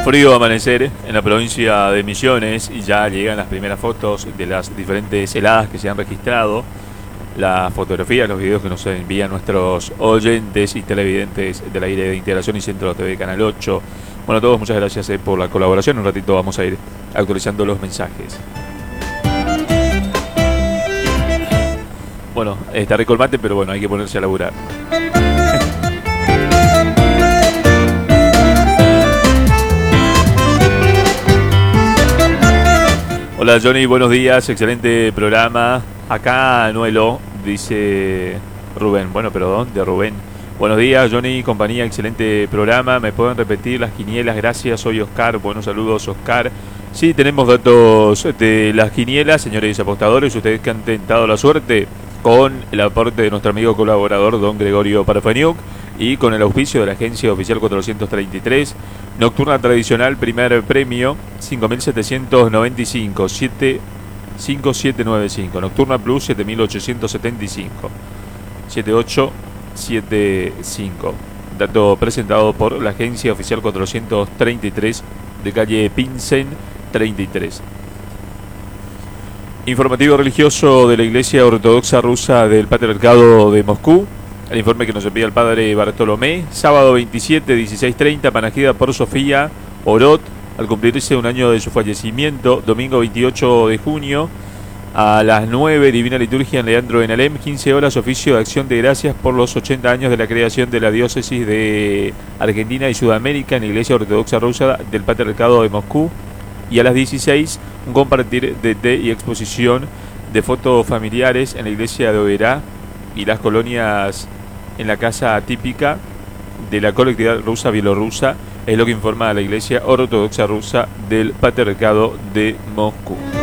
Frío amanecer en la provincia de Misiones y ya llegan las primeras fotos de las diferentes heladas que se han registrado. Las fotografías, los videos que nos envían nuestros oyentes y televidentes del aire de Integración y Centro TV Canal 8. Bueno, a todos muchas gracias por la colaboración. Un ratito vamos a ir actualizando los mensajes. Bueno, está rico el mate, pero bueno, hay que ponerse a laburar. Hola Johnny, buenos días, excelente programa. Acá Anuelo, dice Rubén. Bueno, pero ¿dónde Rubén? Buenos días Johnny, compañía, excelente programa. ¿Me pueden repetir las quinielas? Gracias, soy Oscar. Buenos saludos Oscar. Sí, tenemos datos de las quinielas, señores apostadores. Ustedes que han tentado la suerte con el aporte de nuestro amigo colaborador Don Gregorio Parfeniuk y con el auspicio de la agencia oficial 433. Nocturna tradicional, primer premio, 5.795, 5795. Nocturna Plus, 7.875, 7875. Dato presentado por la agencia oficial 433 de calle Pinsen 33. Informativo religioso de la Iglesia Ortodoxa Rusa del Patriarcado de Moscú. El informe que nos envía el padre Bartolomé. Sábado 27, 16:30, Panagida por Sofía Orot, al cumplirse un año de su fallecimiento. Domingo 28 de junio, a las 9, Divina Liturgia en Leandro en Alem. 15 horas, oficio de acción de gracias por los 80 años de la creación de la diócesis de Argentina y Sudamérica en la Iglesia Ortodoxa Rusa del Patriarcado de Moscú. Y a las 16, un compartir de té y exposición de fotos familiares en la iglesia de Oberá y las colonias en la casa típica de la colectividad rusa bielorrusa, es lo que informa la Iglesia Ortodoxa Rusa del Patriarcado de Moscú.